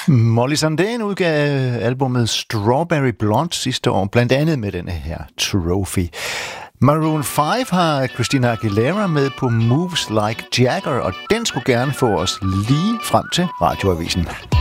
Molly Sandén udgav albumet Strawberry Blonde sidste år, blandt andet med denne her Trophy. Maroon 5 har Christina Aguilera med på Moves Like Jagger, og den skulle gerne få os lige frem til Radioavisen.